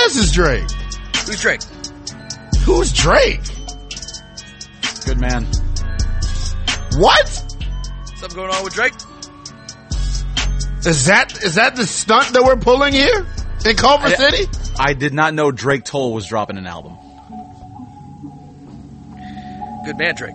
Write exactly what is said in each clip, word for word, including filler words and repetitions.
This is Drake. Who's Drake? Who's Drake? Good man. What? Something going on with Drake? Is that is that the stunt that we're pulling here in Culver I, City? I did not know Drake Toll was dropping an album. Good man, Drake.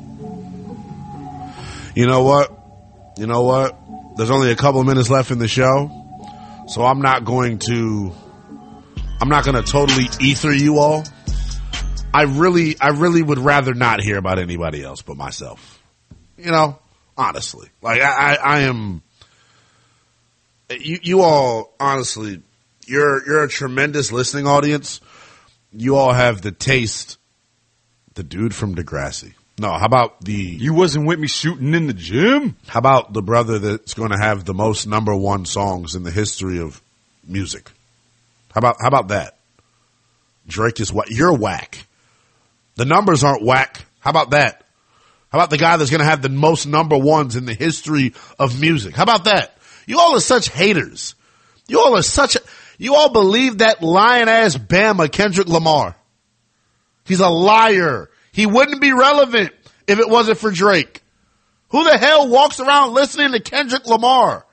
You know what? You know what? There's only a couple of minutes left in the show, so I'm not going to. I'm not going to totally ether you all. I really, I really would rather not hear about anybody else but myself. You know, honestly, like I, I, I am. You, you all, honestly, you're you're a tremendous listening audience. You all have the taste. The dude from Degrassi. No, how about the... You wasn't with me shooting in the gym? How about the brother that's going to have the most number one songs in the history of music? How about how about that? Drake is what? You're whack. The numbers aren't whack. How about that? How about the guy that's going to have the most number ones in the history of music? How about that? You all are such haters. You all are such... A, you all believe that lion-ass Bama Kendrick Lamar. He's a liar. He wouldn't be relevant if it wasn't for Drake. Who the hell walks around listening to Kendrick Lamar?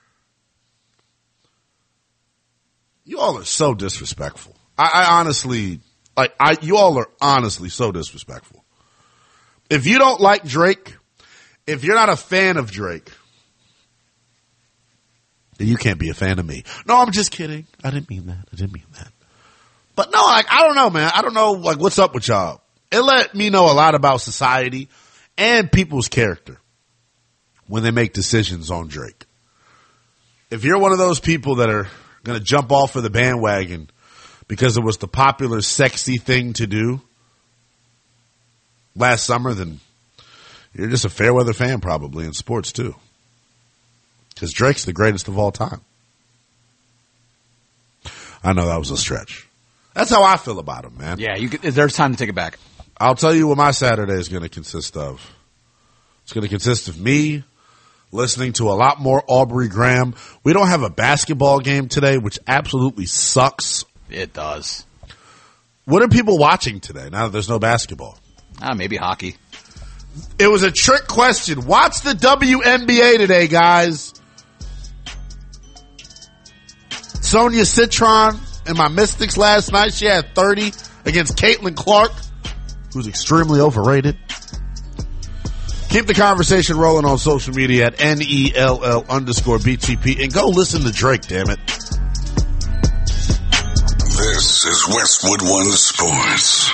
You all are so disrespectful. I, I honestly, like, I, you all are honestly so disrespectful. If you don't like Drake, if you're not a fan of Drake, then you can't be a fan of me. No, I'm just kidding. I didn't mean that. I didn't mean that. But no, like, I don't know, man. I don't know, like, what's up with y'all. It let me know a lot about society and people's character when they make decisions on Drake. If you're one of those people that are going to jump off of the bandwagon because it was the popular, sexy thing to do last summer, then you're just a fair weather fan probably in sports too. Because Drake's the greatest of all time. I know that was a stretch. That's how I feel about him, man. Yeah, you could, there's time to take it back. I'll tell you what my Saturday is going to consist of. It's going to consist of me listening to a lot more Aubrey Graham. We don't have a basketball game today, which absolutely sucks. It does. What are people watching today now that there's no basketball? Ah, maybe hockey. It was a trick question. Watch the W N B A today, guys. Sonia Citron and my Mystics last night, she had thirty against Caitlin Clark, who's extremely overrated. Keep the conversation rolling on social media at N E L L underscore B T P and go listen to Drake, damn it. This is Westwood One Sports.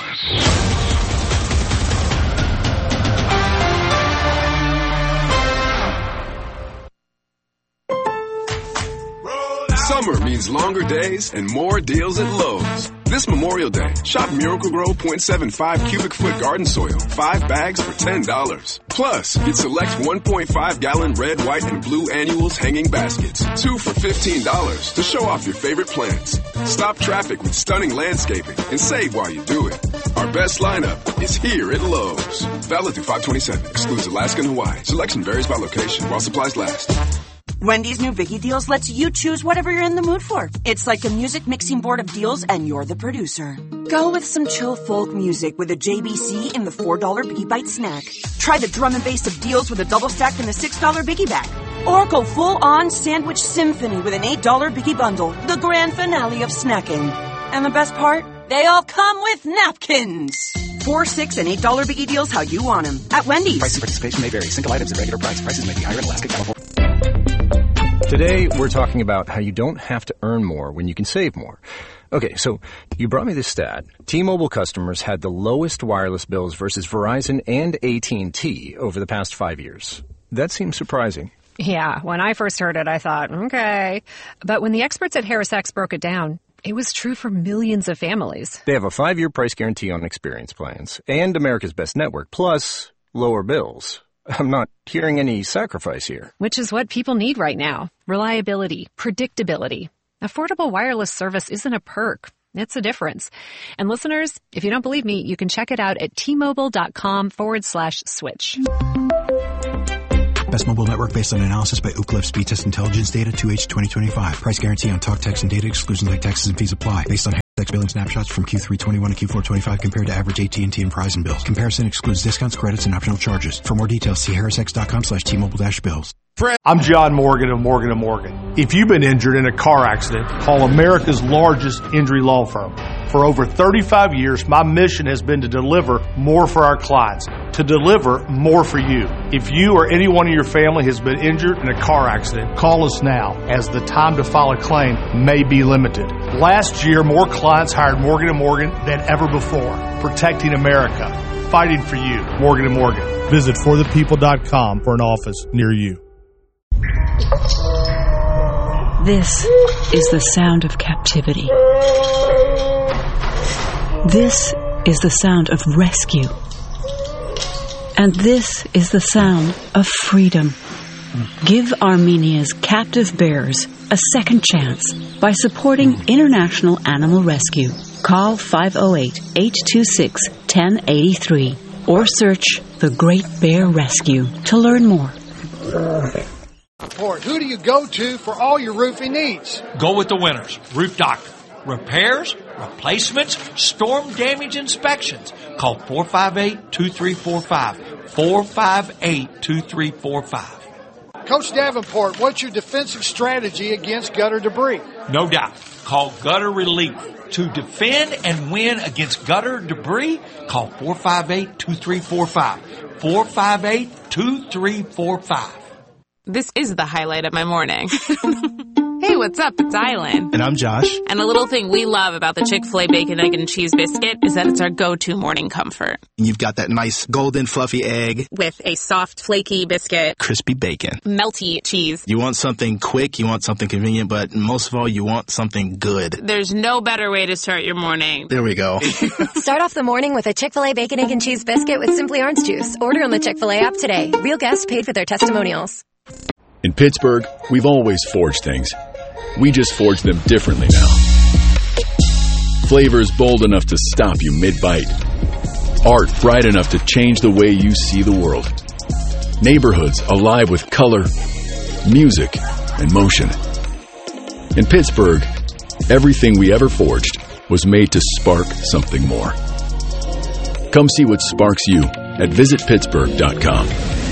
Summer means longer days and more deals at Lowe's. This Memorial Day, shop Miracle-Gro point seven five cubic foot garden soil, five bags for ten dollars. Plus, get select one point five gallon red, white, and blue annuals hanging baskets, two for fifteen dollars to show off your favorite plants. Stop traffic with stunning landscaping and save while you do it. Our best lineup is here at Lowe's. Valid through five twenty-seven. Excludes Alaska and Hawaii. Selection varies by location while supplies last. Wendy's new Biggie Deals lets you choose whatever you're in the mood for. It's like a music mixing board of deals, and you're the producer. Go with some chill folk music with a J B C in the four dollar Biggie Bite snack. Try the drum and bass of deals with a double stack in the six dollar Biggie bag. Or go full-on sandwich symphony with an eight dollar Biggie bundle, the grand finale of snacking. And the best part? They all come with napkins. Four, six, and eight dollar Biggie Deals how you want them. At Wendy's. Price and participation may vary. Single items at regular price. Prices may be higher in Alaska, California. Today, we're talking about how you don't have to earn more when you can save more. Okay, so you brought me this stat. T-Mobile customers had the lowest wireless bills versus Verizon and A T and T over the past five years. That seems surprising. Yeah, when I first heard it, I thought, okay. But when the experts at HarrisX broke it down, it was true for millions of families. They have a five-year price guarantee on experience plans and America's Best Network, plus lower bills. I'm not hearing any sacrifice here. Which is what people need right now. Reliability, predictability. Affordable wireless service isn't a perk. It's a difference. And listeners, if you don't believe me, you can check it out at T-Mobile.com forward slash switch. Best mobile network based on analysis by Ookla Speed Test Intelligence Data two H twenty twenty-five. Price guarantee on talk, text, and data exclusions like taxes and fees apply. Based on Affects billing snapshots from Q three twenty-one to Q four twenty-five compared to average A T and T and Verizon bills. Comparison excludes discounts, credits, and optional charges. For more details, see harrisx.com slash T-Mobile dash bills. I'm John Morgan of Morgan and Morgan. If you've been injured in a car accident, call America's largest injury law firm. For over thirty-five years, my mission has been to deliver more for our clients, to deliver more for you. If you or anyone in your family has been injured in a car accident, call us now, as the time to file a claim may be limited. Last year, more clients hired Morgan and Morgan than ever before, protecting America, fighting for you. Morgan and Morgan. Visit for the people dot com for an office near you. This is the sound of captivity. This is the sound of rescue. And this is the sound of freedom. Give Armenia's captive bears a second chance by supporting International Animal Rescue. Call five oh eight, eight two six, one oh eight three or search The Great Bear Rescue to learn more. Who do you go to for all your roofing needs? Go with the winners. Roof Doctor. Repairs, replacements, storm damage inspections. Call four five eight, two three four five. four five eight, two three four five. Coach Davenport, what's your defensive strategy against gutter debris? No doubt. Call Gutter Relief. To defend and win against gutter debris, call four five eight, two three four five. four five eight, two three four five. This is the highlight of my morning. Hey, what's up? It's Island. And I'm Josh. And a little thing we love about the Chick-fil-A Bacon, Egg, and Cheese Biscuit is that it's our go-to morning comfort. You've got that nice golden fluffy egg. With a soft, flaky biscuit. Crispy bacon. Melty cheese. You want something quick, you want something convenient, but most of all, you want something good. There's no better way to start your morning. There we go. Start off the morning with a Chick-fil-A Bacon, Egg, and Cheese Biscuit with Simply Orange Juice. Order on the Chick-fil-A app today. Real guests paid for their testimonials. In Pittsburgh, we've always forged things. We just forge them differently now. Flavors bold enough to stop you mid-bite. Art bright enough to change the way you see the world. Neighborhoods alive with color, music, and motion. In Pittsburgh, everything we ever forged was made to spark something more. Come see what sparks you at visit pittsburgh dot com.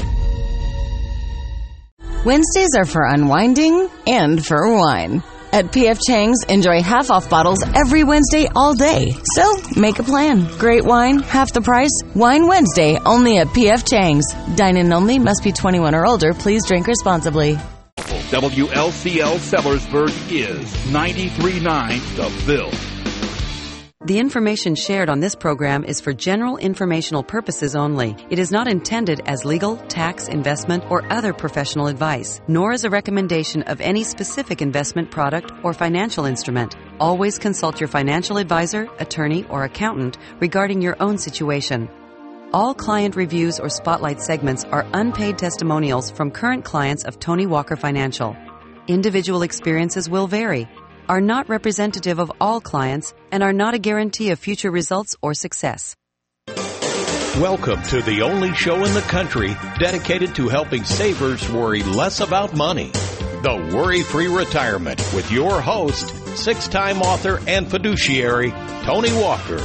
Wednesdays are for unwinding and for wine. At P F Chang's, enjoy half-off bottles every Wednesday all day. So, make a plan. Great wine, half the price. Wine Wednesday, only at P F Chang's. Dine-in only, must be twenty-one or older. Please drink responsibly. W L C L Sellersburg is ninety-three point nine The Ville. The information shared on this program is for general informational purposes only. It is not intended as legal, tax, investment, or other professional advice, nor as a recommendation of any specific investment product or financial instrument. Always consult your financial advisor, attorney, or accountant regarding your own situation. All client reviews or spotlight segments are unpaid testimonials from current clients of Tony Walker Financial. Individual experiences will vary, are not representative of all clients, and are not a guarantee of future results or success. Welcome to the only show in the country dedicated to helping savers worry less about money. The Worry-Free Retirement with your host, six-time author and fiduciary, Tony Walker.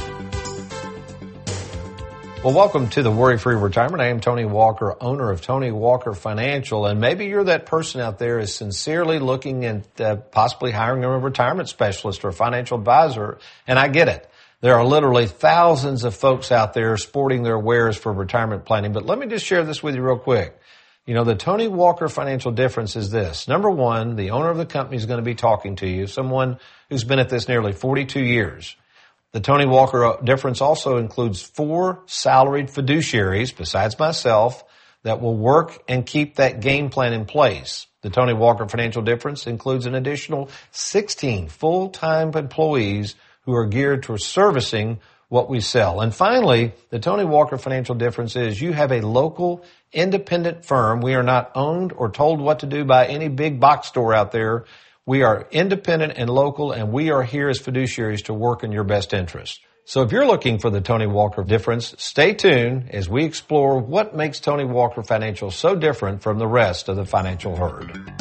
Well, welcome to the Worry-Free Retirement. I am Tony Walker, owner of Tony Walker Financial, and maybe you're that person out there is sincerely looking at uh, possibly hiring a retirement specialist or a financial advisor, and I get it. There are literally thousands of folks out there sporting their wares for retirement planning, but let me just share this with you real quick. You know, the Tony Walker Financial difference is this. Number one, the owner of the company is going to be talking to you, someone who's been at this nearly forty-two years. The Tony Walker difference also includes four salaried fiduciaries, besides myself, that will work and keep that game plan in place. The Tony Walker Financial difference includes an additional sixteen full-time employees who are geared towards servicing what we sell. And finally, the Tony Walker Financial difference is you have a local independent firm. We are not owned or told what to do by any big box store out there. We are independent and local, and we are here as fiduciaries to work in your best interest. So if you're looking for the Tony Walker difference, stay tuned as we explore what makes Tony Walker Financial so different from the rest of the financial herd.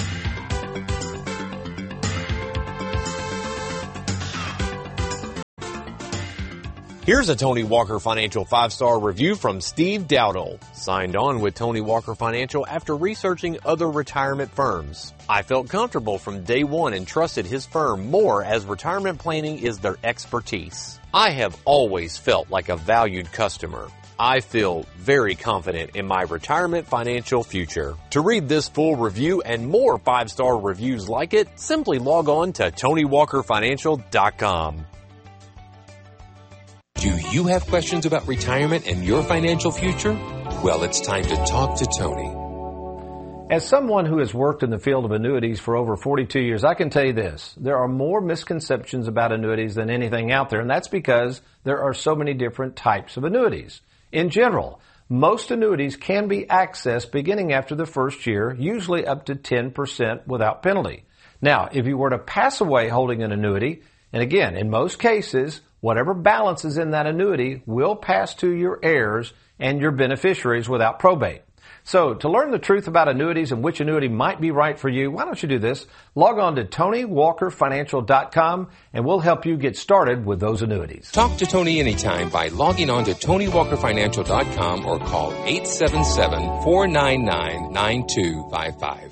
Here's a Tony Walker Financial five-star review from Steve Dowdle. Signed on with Tony Walker Financial after researching other retirement firms. I felt comfortable from day one and trusted his firm more as retirement planning is their expertise. I have always felt like a valued customer. I feel very confident in my retirement financial future. To read this full review and more five-star reviews like it, simply log on to Tony Walker Financial dot com. Do you have questions about retirement and your financial future? Well, it's time to talk to Tony. As someone who has worked in the field of annuities for over forty-two years, I can tell you this. There are more misconceptions about annuities than anything out there, and that's because there are so many different types of annuities. In general, most annuities can be accessed beginning after the first year, usually up to ten percent without penalty. Now, if you were to pass away holding an annuity, and again, in most cases, whatever balance is in that annuity will pass to your heirs and your beneficiaries without probate. So to learn the truth about annuities and which annuity might be right for you, why don't you do this? Log on to Tony Walker Financial dot com and we'll help you get started with those annuities. Talk to Tony anytime by logging on to Tony Walker Financial dot com or call eight seven seven, four nine nine, nine two five five.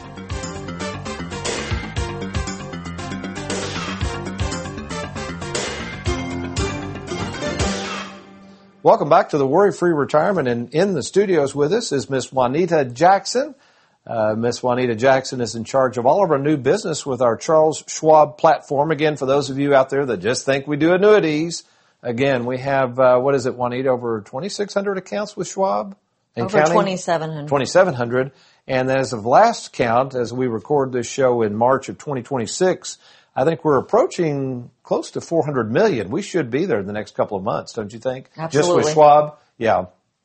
Welcome back to the Worry-Free Retirement, and in the studios with us is Miss Juanita Jackson. Uh, Miss Juanita Jackson is in charge of all of our new business with our Charles Schwab platform. Again, for those of you out there that just think we do annuities, again, we have, uh, what is it, Juanita, over twenty-six hundred accounts with Schwab? And over twenty-seven hundred. twenty-seven hundred. And as of last count, as we record this show in March of twenty twenty-six, I think we're approaching close to four hundred million. We should be there in the next couple of months, don't you think? Absolutely. Just with Schwab? Yeah.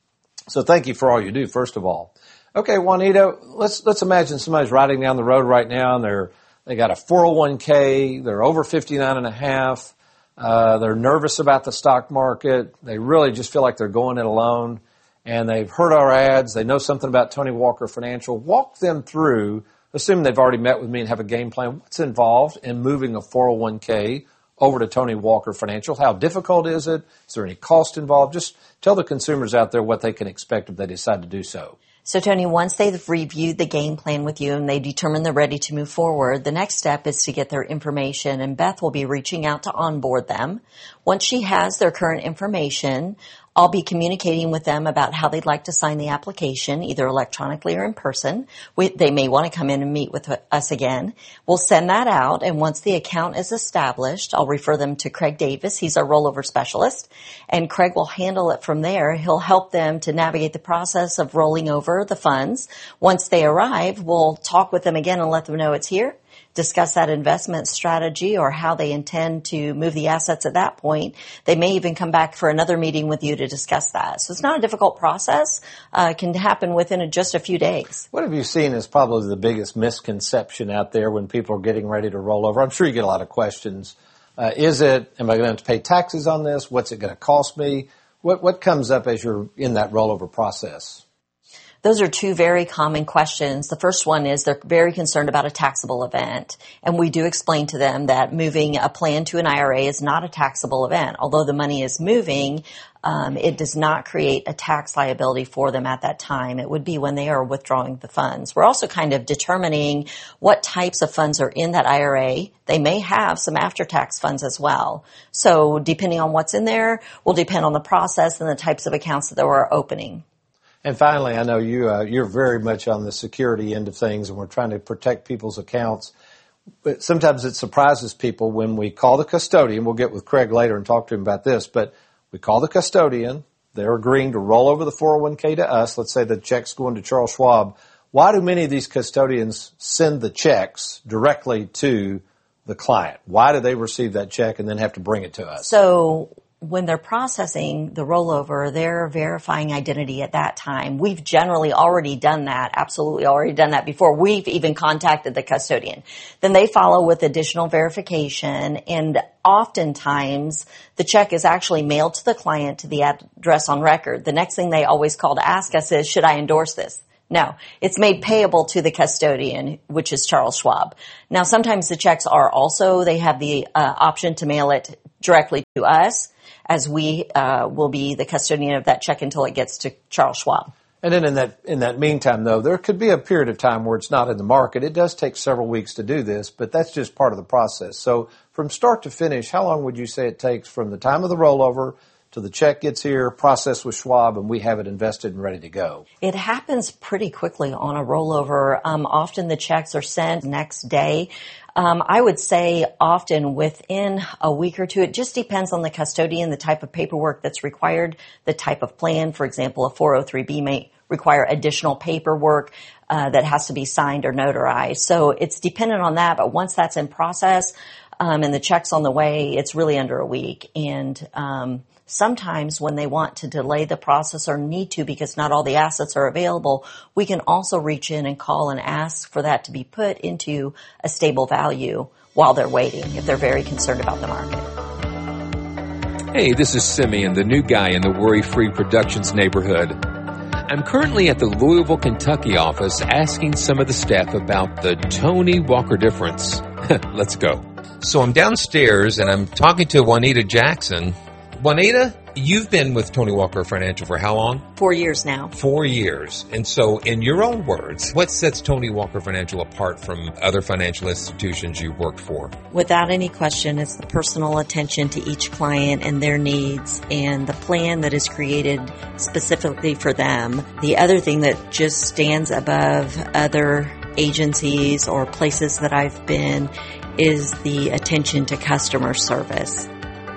So thank you for all you do, first of all. Okay, Juanita, let's let's imagine somebody's riding down the road right now and they're they got a four oh one k, they're over fifty-nine and a half, uh, they're nervous about the stock market, they really just feel like they're going it alone, and they've heard our ads, they know something about Tony Walker Financial. Walk them through, assuming they've already met with me and have a game plan, what's involved in moving a four oh one k over to Tony Walker Financial? How difficult is it? Is there any cost involved? Just tell the consumers out there what they can expect if they decide to do so. So, Tony, once they've reviewed the game plan with you and they determine they're ready to move forward, the next step is to get their information, and Beth will be reaching out to onboard them. Once she has their current information, I'll be communicating with them about how they'd like to sign the application, either electronically or in person. We, they may want to come in and meet with us again. We'll send that out, and once the account is established, I'll refer them to Craig Davis. He's our rollover specialist, and Craig will handle it from there. He'll help them to navigate the process of rolling over the funds. Once they arrive, we'll talk with them again and let them know it's here, discuss that investment strategy or how they intend to move the assets at that point. They may even come back for another meeting with you to discuss that. So it's not a difficult process. Uh, it can happen within just a few days. What have you seen as probably the biggest misconception out there when people are getting ready to roll over? I'm sure you get a lot of questions. Uh, is it, am I going to have to pay taxes on this? What's it going to cost me? What, what comes up as you're in that rollover process? Those are two very common questions. The first one is they're very concerned about a taxable event. And we do explain to them that moving a plan to an I R A is not a taxable event. Although the money is moving, um, it does not create a tax liability for them at that time. It would be when they are withdrawing the funds. We're also kind of determining what types of funds are in that I R A. They may have some after-tax funds as well. So depending on what's in there will depend on the process and the types of accounts that we're opening. And finally, I know you, uh, you're very much on the security end of things, and we're trying to protect people's accounts. But sometimes it surprises people when we call the custodian. We'll get with Craig later and talk to him about this. But we call the custodian. They're agreeing to roll over the four oh one k to us. Let's say the check's going to Charles Schwab. Why do many of these custodians send the checks directly to the client? Why do they receive that check and then have to bring it to us? So when they're processing the rollover, they're verifying identity at that time. We've generally already done that, absolutely already done that before we've even contacted the custodian. Then they follow with additional verification, and oftentimes the check is actually mailed to the client to the address on record. The next thing they always call to ask us is, should I endorse this? No, it's made payable to the custodian, which is Charles Schwab. Now, sometimes the checks are also, they have the uh, option to mail it directly to us, as we uh, will be the custodian of that check until it gets to Charles Schwab. And then in that in that meantime, though, there could be a period of time where it's not in the market. It does take several weeks to do this, but that's just part of the process. So from start to finish, how long would you say it takes from the time of the rollover to the check gets here, processed with Schwab, and we have it invested and ready to go? It happens pretty quickly on a rollover. Um, often the checks are sent next day. Um, I would say often within a week or two. It just depends on the custodian, the type of paperwork that's required, the type of plan. For example, a four oh three B may require additional paperwork uh, that has to be signed or notarized. So it's dependent on that. But once that's in process um, and the check's on the way, it's really under a week. And um, sometimes when they want to delay the process or need to because not all the assets are available, we can also reach in and call and ask for that to be put into a stable value while they're waiting if they're very concerned about the market. Hey, this is Simeon, the new guy in the Worry-Free Productions neighborhood. I'm currently at the Louisville, Kentucky office asking some of the staff about the Tony Walker difference. Let's go. So I'm downstairs and I'm talking to Juanita Jackson. Juanita, you've been with Tony Walker Financial for how long? Four years now. Four years. And so in your own words, what sets Tony Walker Financial apart from other financial institutions you've worked for? Without any question, it's the personal attention to each client and their needs and the plan that is created specifically for them. The other thing that just stands above other agencies or places that I've been is the attention to customer service.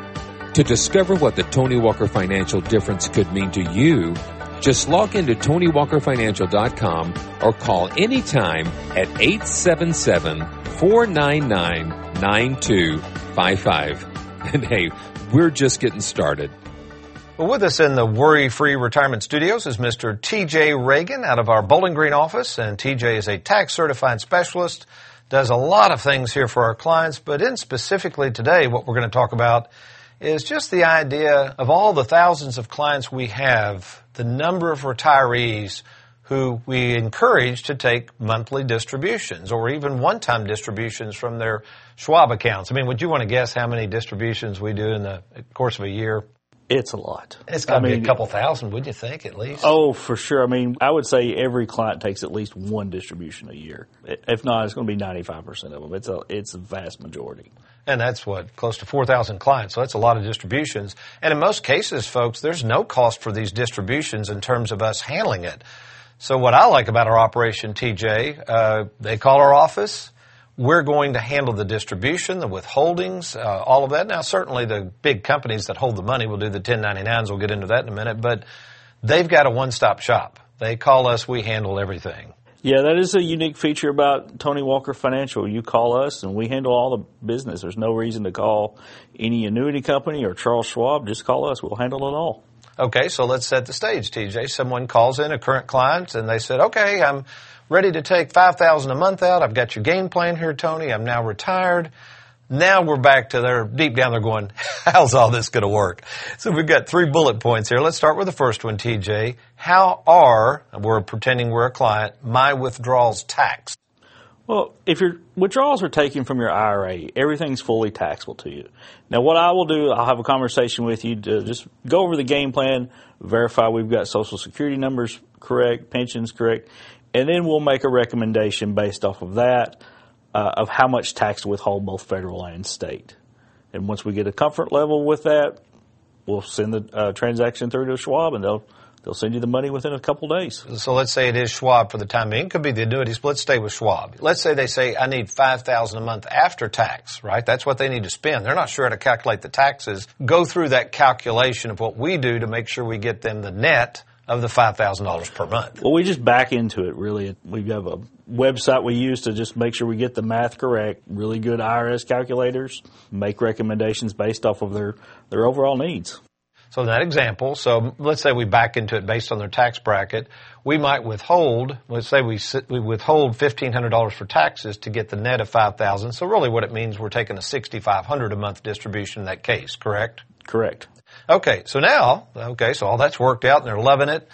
To discover what the Tony Walker Financial difference could mean to you, just log into Tony Walker Financial dot com or call anytime at eight seven seven, four nine nine, nine two five five. And hey, we're just getting started. Well, with us in the Worry-Free Retirement Studios is Mister T J Reagan out of our Bowling Green office. And T J is a tax-certified specialist, does a lot of things here for our clients. But in specifically today, what we're going to talk about is just the idea of all the thousands of clients we have, the number of retirees who we encourage to take monthly distributions or even one-time distributions from their Schwab accounts. I mean, would you want to guess how many distributions we do in the course of a year? It's a lot. It's got to I be mean, a couple thousand, would you think, at least? Oh, for sure. I mean, I would say every client takes at least one distribution a year. If not, it's going to be ninety-five percent of them. It's a, it's a vast majority. And that's what, close to four thousand clients. So that's a lot of distributions. And in most cases, folks, there's no cost for these distributions in terms of us handling it. So what I like about our operation, T J, uh, they call our office. We're going to handle the distribution, the withholdings, uh, all of that. Now, certainly the big companies that hold the money will do the ten ninety-nines. We'll get into that in a minute. But they've got a one-stop shop. They call us. We handle everything. Yeah, that is a unique feature about Tony Walker Financial. You call us, and we handle all the business. There's no reason to call any annuity company or Charles Schwab. Just call us. We'll handle it all. Okay, so let's set the stage, T J. Someone calls in, a current client, and they said, okay, I'm ready to take five thousand dollars a month out. I've got your game plan here, Tony. I'm now retired. Now we're back to their, deep down they're going, how's all this going to work? So we've got three bullet points here. Let's start with the first one, T J. How are, we're pretending we're a client, my withdrawals taxed? Well, if your withdrawals are taken from your I R A, everything's fully taxable to you. Now, what I will do, I'll have a conversation with you to just go over the game plan, verify we've got Social Security numbers correct, pensions correct, and then we'll make a recommendation based off of that uh, of how much tax to withhold both federal and state. And once we get a comfort level with that, we'll send the uh, transaction through to Schwab, and they'll They'll send you the money within a couple days. So let's say it is Schwab for the time being. It could be the annuities, but let's stay with Schwab. Let's say they say, I need five thousand dollars a month after tax, right? That's what they need to spend. They're not sure how to calculate the taxes. Go through that calculation of what we do to make sure we get them the net of the five thousand dollars per month. Well, we just back into it, really. We have a website we use to just make sure we get the math correct. Really good I R S calculators, make recommendations based off of their, their overall needs. So in that example, so let's say we back into it based on their tax bracket. We might withhold, let's say we we withhold fifteen hundred dollars for taxes to get the net of five thousand dollars. So really what it means, we're taking a six thousand five hundred dollars a month distribution in that case, correct? Correct. Okay, so now, okay, so all that's worked out and they're loving it.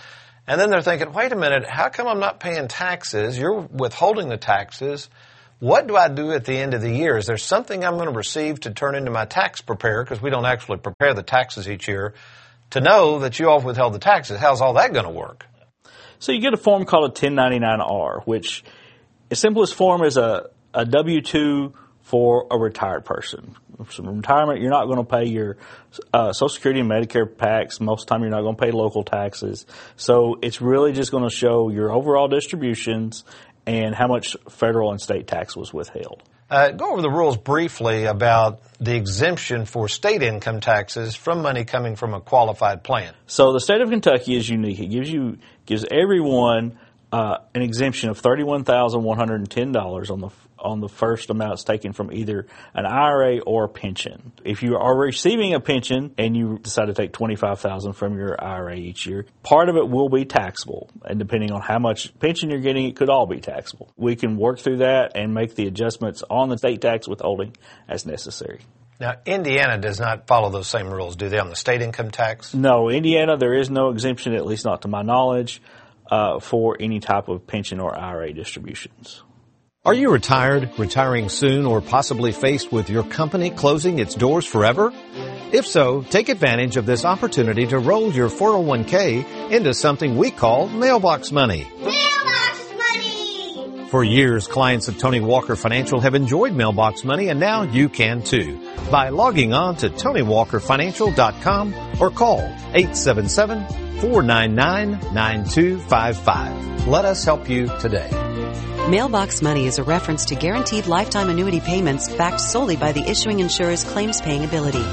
And then they're thinking, wait a minute, how come I'm not paying taxes? You're withholding the taxes. What do I do at the end of the year? Is there something I'm going to receive to turn into my tax preparer? Because we don't actually prepare the taxes each year to know that you all withheld the taxes. How's all that going to work? So you get a form called a ten ninety-nine R, which the simplest form is a, a W two for a retired person. From retirement, you're not going to pay your uh, Social Security and Medicare tax. Most of the time, you're not going to pay local taxes. So it's really just going to show your overall distributions and how much federal and state tax was withheld. Uh, go over the rules briefly about the exemption for state income taxes from money coming from a qualified plan. So the state of Kentucky is unique. It gives you gives everyone uh, an exemption of thirty-one thousand one hundred ten dollars on the on the first amounts taken from either an I R A or a pension. If you are receiving a pension and you decide to take twenty-five thousand dollars from your I R A each year, part of it will be taxable. And depending on how much pension you're getting, it could all be taxable. We can work through that and make the adjustments on the state tax withholding as necessary. Now, Indiana does not follow those same rules, do they, on the state income tax? No, Indiana, there is no exemption, at least not to my knowledge, uh, for any type of pension or I R A distributions. Are you retired, retiring soon, or possibly faced with your company closing its doors forever? If so, take advantage of this opportunity to roll your four oh one k into something we call mailbox money. Mailbox money! For years, clients of Tony Walker Financial have enjoyed mailbox money, and now you can too. By logging on to tony walker financial dot com or call eight seven seven, four nine nine, nine two five five. Let us help you today. Mailbox Money is a reference to guaranteed lifetime annuity payments backed solely by the issuing insurer's claims-paying ability.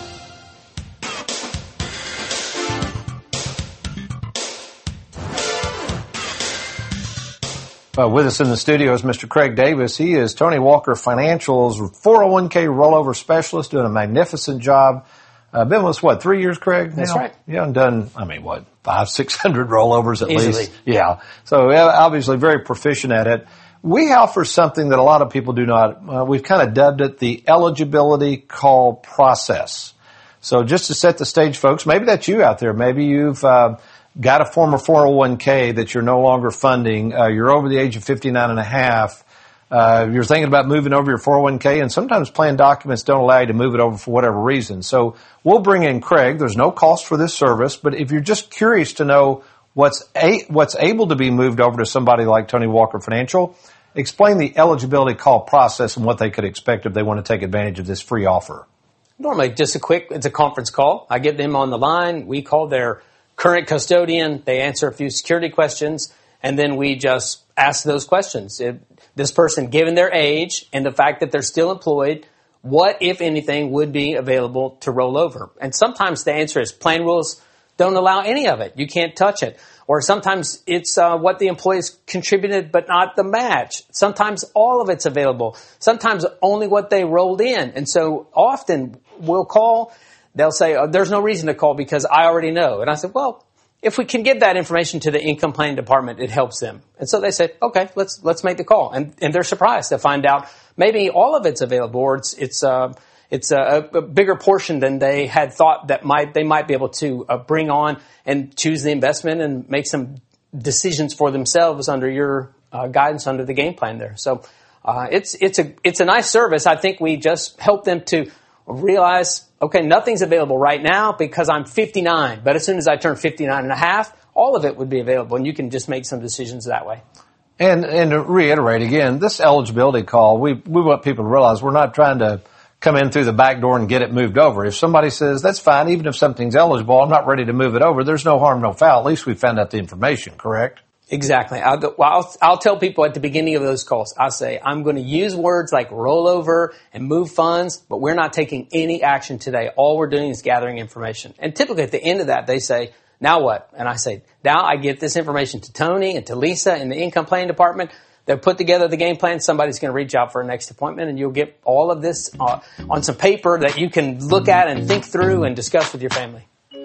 Uh, with us in the studio is Mister Craig Davis. He is Tony Walker Financial's four oh one k rollover specialist, doing a magnificent job. Uh, been with us, what, three years, Craig? That's now? right. Yeah, and done, I mean, what, five, six hundred rollovers at Easily. least? Yeah. So uh, obviously very proficient at it. We offer something that a lot of people do not. Uh, we've kind of dubbed it the eligibility call process. So just to set the stage, folks, maybe that's you out there. Maybe you've uh, got a former four oh one k that you're no longer funding. Uh, you're over the age of fifty-nine and a half. Uh, you're thinking about moving over your four oh one k, and sometimes plan documents don't allow you to move it over for whatever reason. So we'll bring in Craig. There's no cost for this service, but if you're just curious to know what's a, what's able to be moved over to somebody like Tony Walker Financial, explain the eligibility call process and what they could expect if they want to take advantage of this free offer. Normally, just a quick, it's a conference call. I get them on the line. We call their current custodian. They answer a few security questions, and then we just ask those questions. If this person, given their age and the fact that they're still employed, what, if anything, would be available to roll over? And sometimes the answer is plan rules don't allow any of it. You can't touch it. Or sometimes it's uh, what the employees contributed but not the match. Sometimes all of it's available. Sometimes only what they rolled in. And so often we'll call, they'll say, oh, there's no reason to call because I already know. And I said, well, if we can give that information to the income planning department, it helps them. And so they said, okay, let's let's make the call. And and they're surprised to find out maybe all of it's available, or it's it's uh, it's a, a bigger portion than they had thought that might they might be able to uh, bring on and choose the investment and make some decisions for themselves under your uh, guidance under the game plan there. So uh, it's it's a it's a nice service. I think we just help them to realize, okay, nothing's available right now because I'm fifty-nine, but as soon as I turn fifty-nine and a half, all of it would be available, and you can just make some decisions that way. And and to reiterate again, this eligibility call, we we want people to realize we're not trying to come in through the back door and get it moved over. If somebody says, that's fine, even if something's eligible, I'm not ready to move it over, there's no harm, no foul. At least we found out the information, correct? Exactly. I'll, go, well, I'll, I'll tell people at the beginning of those calls, I'll say, I'm going to use words like rollover and move funds, but we're not taking any action today. All we're doing is gathering information. And typically at the end of that, they say, now what? And I say, now I get this information to Tony and to Lisa in the income planning department. They'll put together the game plan. Somebody's going to reach out for a next appointment, and you'll get all of this uh, on some paper that you can look at and think through and discuss with your family.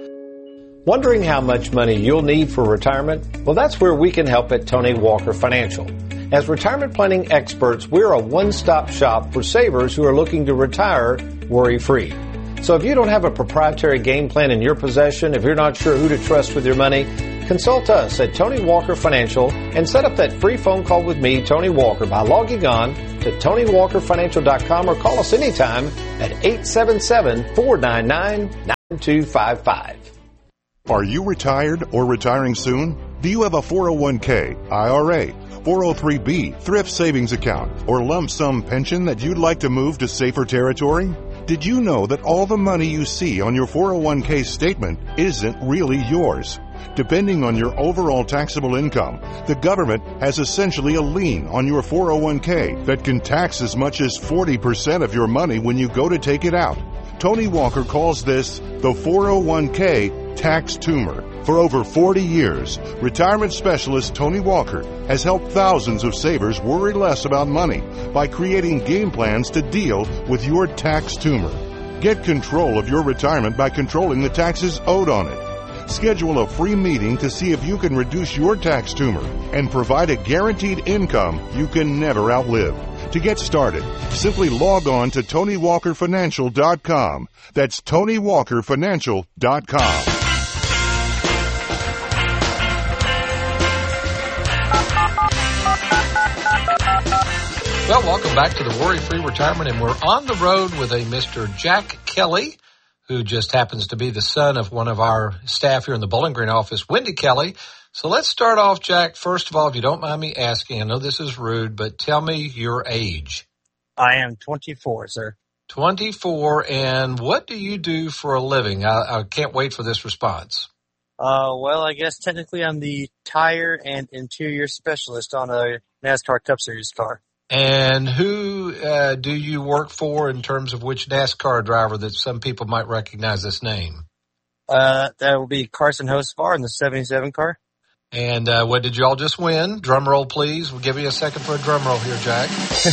Wondering how much money you'll need for retirement? Well, that's where we can help at Tony Walker Financial. As retirement planning experts, we're a one-stop shop for savers who are looking to retire worry-free. So if you don't have a proprietary game plan in your possession, if you're not sure who to trust with your money, Consult us at Tony Walker Financial and set up that free phone call with me, Tony Walker, by logging on to Tony Walker Financial dot com or call us anytime at eight seven seven, four nine nine, nine two five five. Are you retired or retiring soon? Do you have a four oh one k, I R A, four oh three b, thrift savings account, or lump sum pension that you'd like to move to safer territory? Did you know that all the money you see on your four oh one k statement isn't really yours? Depending on your overall taxable income, the government has essentially a lien on your four oh one k that can tax as much as forty percent of your money when you go to take it out. Tony Walker calls this the four oh one k tax tumor. For over forty years, retirement specialist Tony Walker has helped thousands of savers worry less about money by creating game plans to deal with your tax tumor. Get control of your retirement by controlling the taxes owed on it. Schedule a free meeting to see if you can reduce your tax tumor and provide a guaranteed income you can never outlive. To get started, simply log on to Tony Walker Financial dot com. That's Tony Walker Financial dot com. Well, welcome back to the Worry-Free Retirement, and we're on the road with a Mister Jack Kelly, who just happens to be the son of one of our staff here in the Bowling Green office, Wendy Kelly. So let's start off, Jack. First of all, if you don't mind me asking, I know this is rude, but tell me your age. I am twenty-four, sir. twenty-four, and what do you do for a living? I, I can't wait for this response. Uh, well, I guess technically I'm the tire and interior specialist on a NASCAR Cup Series car. And who uh, do you work for in terms of which NASCAR driver that some people might recognize this name? Uh, that will be Carson Hocevar in the seventy-seven car. And uh, what did you all just win? Drum roll, please. We'll give you a second for a drum roll here, Jack.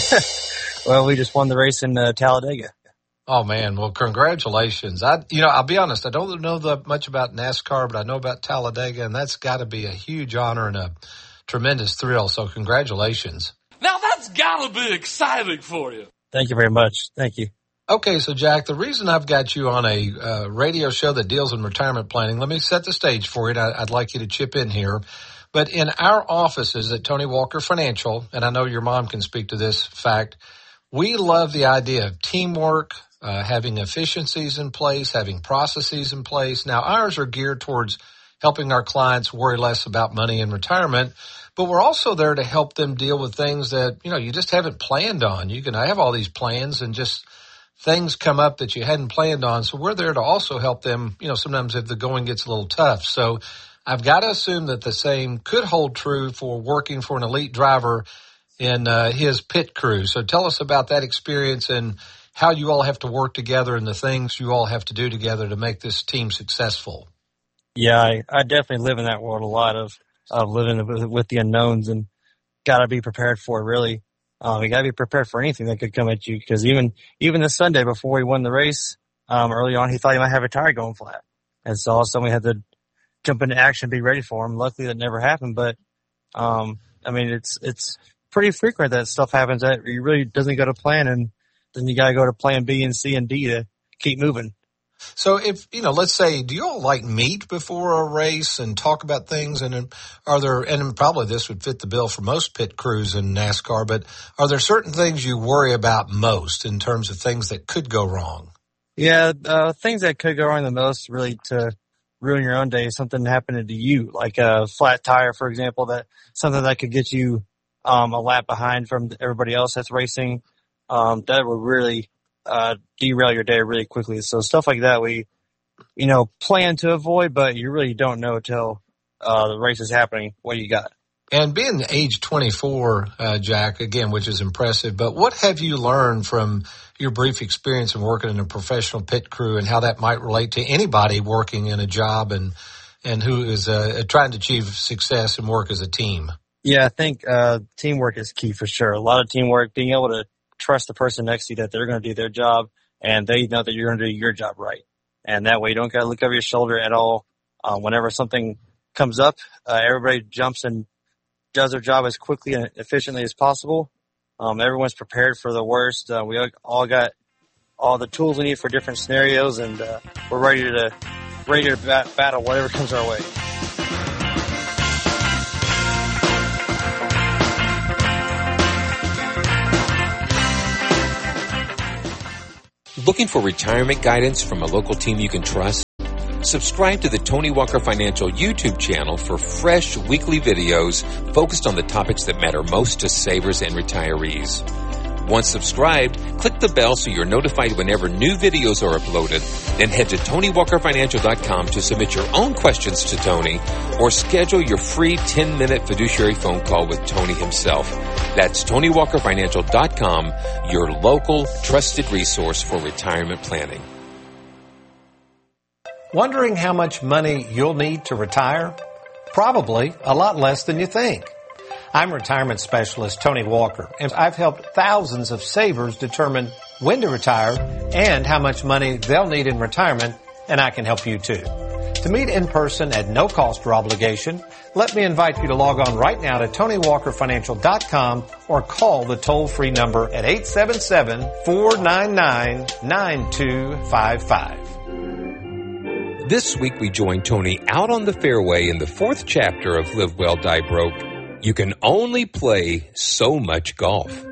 Well, we just won the race in uh, Talladega. Oh, man. Well, congratulations. I, you know, I'll be honest. I don't know that much about NASCAR, but I know about Talladega, and that's got to be a huge honor and a tremendous thrill. So congratulations. Now that's gotta be exciting for you. Thank you very much. Thank you. Okay, so Jack, the reason I've got you on a uh, radio show that deals in retirement planning, let me set the stage for you, and I, I'd like you to chip in here. But in our offices at Tony Walker Financial, and I know your mom can speak to this fact, we love the idea of teamwork, uh, having efficiencies in place, having processes in place. Now, ours are geared towards helping our clients worry less about money in retirement, but we're also there to help them deal with things that, you know, you just haven't planned on. You can have all these plans and just things come up that you hadn't planned on. So we're there to also help them, you know, sometimes if the going gets a little tough. So I've got to assume that the same could hold true for working for an elite driver in uh, his pit crew. So tell us about that experience and how you all have to work together and the things you all have to do together to make this team successful. Yeah, I, I definitely live in that world a lot of, of living with, with the unknowns, and got to be prepared for it, really. Um, you got to be prepared for anything that could come at you, because even even this Sunday before he won the race, um, early on, he thought he might have a tire going flat. And so all of a sudden we had to jump into action, be ready for him. Luckily that never happened, but um, I mean, it's it's pretty frequent that stuff happens that you really doesn't go to plan, and then you got to go to plan B and C and D to keep moving. So if, you know, let's say, do you all like meet before a race and talk about things? And are there, and probably this would fit the bill for most pit crews in NASCAR, but are there certain things you worry about most in terms of things that could go wrong? Yeah, uh, things that could go wrong the most, really, to ruin your own day, something happening to you, like a flat tire, for example, that something that could get you um, a lap behind from everybody else that's racing. Um, that would really uh, derail your day really quickly. So stuff like that we, you know, plan to avoid, but you really don't know until uh, the race is happening what you got. And being age twenty-four, uh, Jack, again, which is impressive, but what have you learned from your brief experience in working in a professional pit crew and how that might relate to anybody working in a job and, and who is uh, trying to achieve success and work as a team? Yeah, I think uh, teamwork is key for sure. A lot of teamwork, being able to trust the person next to you that they're going to do their job and they know that you're going to do your job right. And that way you don't got to look over your shoulder at all. Uh, whenever something comes up, uh, everybody jumps and does their job as quickly and efficiently as possible. Um, everyone's prepared for the worst. Uh, we all got all the tools we need for different scenarios, and uh, we're ready to ready to bat- battle whatever comes our way. Looking for retirement guidance from a local team you can trust? Subscribe to the Tony Walker Financial YouTube channel for fresh weekly videos focused on the topics that matter most to savers and retirees. Once subscribed, click the bell so you're notified whenever new videos are uploaded. Then head to Tony Walker Financial dot com to submit your own questions to Tony or schedule your free ten minute fiduciary phone call with Tony himself. That's Tony Walker Financial dot com, your local trusted resource for retirement planning. Wondering how much money you'll need to retire? Probably a lot less than you think. I'm retirement specialist Tony Walker, and I've helped thousands of savers determine when to retire and how much money they'll need in retirement, and I can help you too. To meet in person at no cost or obligation, let me invite you to log on right now to Tony Walker Financial dot com or call the toll-free number at eight seven seven, four nine nine, nine two five five. This week we join Tony out on the fairway in the fourth chapter of Live Well, Die Broke. You can only play so much golf.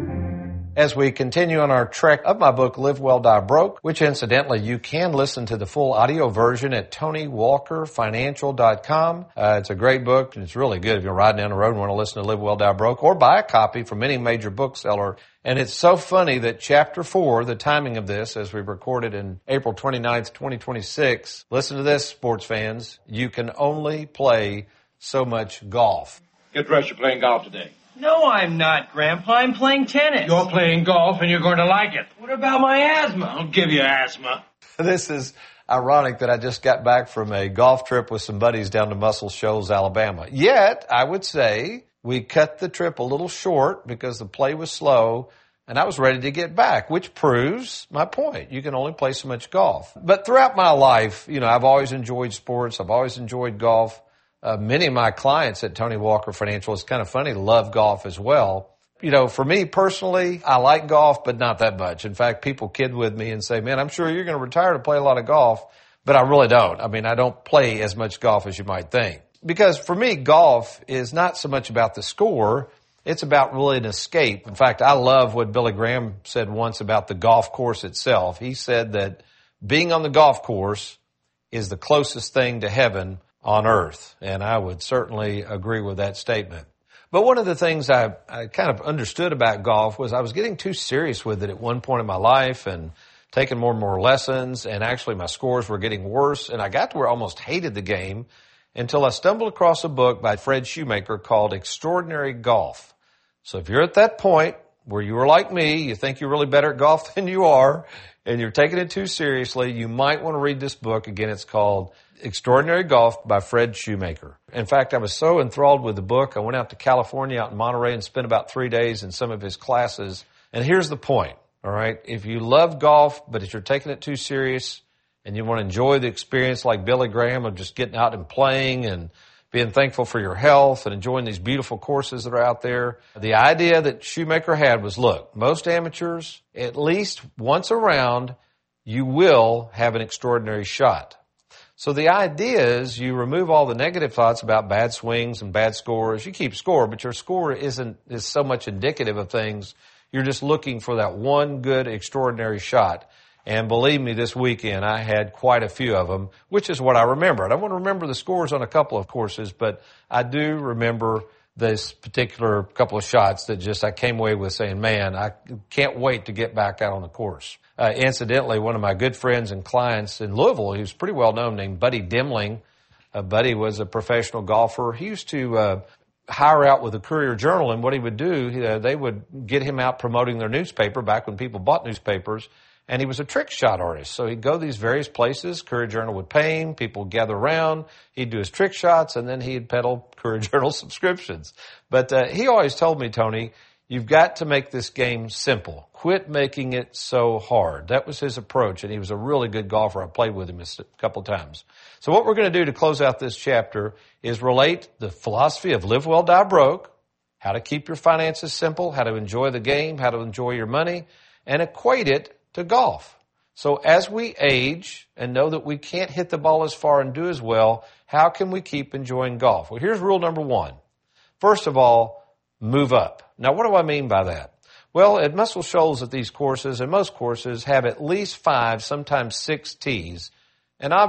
As we continue on our trek of my book, Live Well, Die Broke, which incidentally you can listen to the full audio version at Tony Walker Financial dot com. Uh, it's a great book, and it's really good if you're riding down the road and want to listen to Live Well, Die Broke, or buy a copy from any major bookseller. And it's so funny that chapter four, the timing of this, as we recorded in April twenty-ninth, twenty twenty-six, listen to this, sports fans, you can only play so much golf. Get dressed, you're playing golf today. No, I'm not, Grandpa. I'm playing tennis. You're playing golf and you're going to like it. What about my asthma? I'll give you asthma. This is ironic that I just got back from a golf trip with some buddies down to Muscle Shoals, Alabama. Yet, I would say we cut the trip a little short because the play was slow and I was ready to get back, which proves my point. You can only play so much golf. But throughout my life, you know, I've always enjoyed sports. I've always enjoyed golf. Uh, many of my clients at Tony Walker Financial, it's kind of funny, love golf as well. You know, for me personally, I like golf, but not that much. In fact, people kid with me and say, man, I'm sure you're going to retire to play a lot of golf, but I really don't. I mean, I don't play as much golf as you might think. Because for me, golf is not so much about the score. It's about really an escape. In fact, I love what Billy Graham said once about the golf course itself. He said that being on the golf course is the closest thing to heaven on earth. And I would certainly agree with that statement. But one of the things I, I kind of understood about golf was I was getting too serious with it at one point in my life and taking more and more lessons. And actually my scores were getting worse. And I got to where I almost hated the game until I stumbled across a book by Fred Shoemaker called Extraordinary Golf. So if you're at that point where you were like me, you think you're really better at golf than you are, and you're taking it too seriously, you might want to read this book. Again, it's called Extraordinary Golf by Fred Shoemaker. In fact, I was so enthralled with the book, I went out to California, out in Monterey, and spent about three days in some of his classes. And here's the point, all right? If you love golf, but if you're taking it too serious and you want to enjoy the experience like Billy Graham of just getting out and playing and being thankful for your health and enjoying these beautiful courses that are out there, the idea that Shoemaker had was, look, most amateurs, at least once around, you will have an extraordinary shot. So the idea is you remove all the negative thoughts about bad swings and bad scores. You keep score, but your score isn't is so much indicative of things. You're just looking for that one good, extraordinary shot. And believe me, this weekend I had quite a few of them, which is what I remember. I don't want to remember the scores on a couple of courses, but I do remember this particular couple of shots that just I came away with saying, man, I can't wait to get back out on the course. Uh, incidentally, one of my good friends and clients in Louisville, who's pretty well known, named Buddy Demling. Uh, Buddy was a professional golfer. He used to uh, hire out with the Courier Journal, and what he would do, uh, they would get him out promoting their newspaper back when people bought newspapers. And he was a trick shot artist. So he'd go these various places. Courier Journal would pay him. People would gather around. He'd do his trick shots, and then he'd peddle Courier Journal subscriptions. But uh, he always told me, Tony, you've got to make this game simple. Quit making it so hard. That was his approach, and he was a really good golfer. I played with him a couple times. So what we're going to do to close out this chapter is relate the philosophy of Live Well, Die Broke, how to keep your finances simple, how to enjoy the game, how to enjoy your money, and equate it to golf. So as we age and know that we can't hit the ball as far and do as well, how can we keep enjoying golf? Well, here's rule number one. First of all, move up. Now, what do I mean by that? Well, at Muscle Shoals at these courses, and most courses, have at least five, sometimes six tees. And